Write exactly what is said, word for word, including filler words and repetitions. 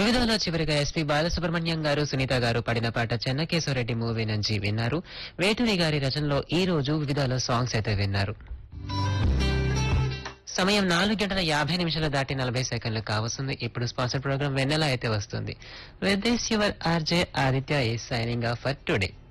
వివిధలో చివరిగా ఎస్పీ బాలసుబ్రహ్మణ్యం గారు సునీత గారు పాడిన పాట చెన్నకేశవరెడ్డి మూవీ నుంచి విన్నారు. వేటూరి గారి రచనలో ఈ రోజు వివిధలో సాంగ్స్ అయితే విన్నారు. సమయం నాలుగు గంటల యాభై నిమిషాలు దాటి నలభై సెకండ్లు కావస్తుంది. ఇప్పుడు స్పాన్సర్ ప్రోగ్రామ్ వెన్నెల అయితే వస్తుంది. With this your RJ Aditya is signing off for today.